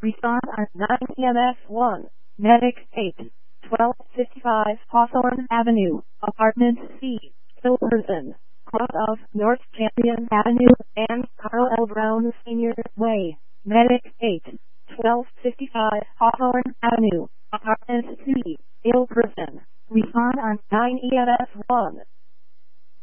Respond on 9 EMS 1. Medic 8. 1255 Hawthorne Avenue, Apartment C, Hilversum, cross of North Champion Avenue and Carl L. Brown Sr. Way. Medic 8. 1255 Hawthorne Avenue, Apartment C, Hilversum. Respond on 9 EMS 1.